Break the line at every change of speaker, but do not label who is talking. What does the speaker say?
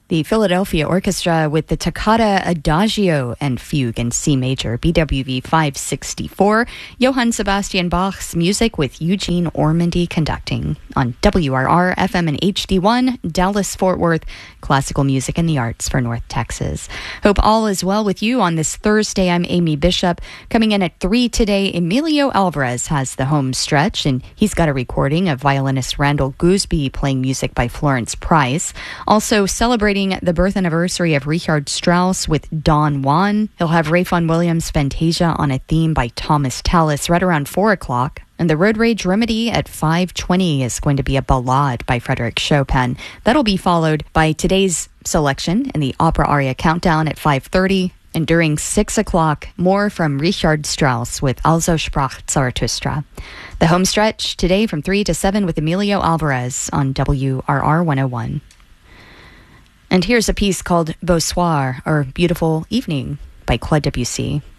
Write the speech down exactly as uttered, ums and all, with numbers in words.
The Philadelphia Orchestra with the Toccata Adagio and Fugue in C major, B W V five sixty-four. Johann Sebastian Bach's music with Eugene Ormandy conducting on W R R F M and H D one, Dallas-Fort Worth, classical music and the arts for North Texas. Hope all is well with you on this Thursday. I'm Amy Bishop. Coming in at three today, Emilio Alvarez has the home stretch, and he's got a recording of violinist Randall Gooseby playing music by Florence Price. Also celebrating the birth anniversary of Richard Strauss with Don Juan. He'll have Ray Vaughan Williams' Fantasia on a theme by Thomas Tallis right around four o'clock. And the Road Rage Remedy at five twenty is going to be a ballade by Frédéric Chopin. That'll be followed by today's selection in the Opera Aria Countdown at five thirty. And during six o'clock, more from Richard Strauss with Also sprach Zarathustra. The home stretch today from three to seven with Emilio Alvarez on W R R one oh one. And here's a piece called Beau Soir, or Beautiful Evening, by Claude Debussy.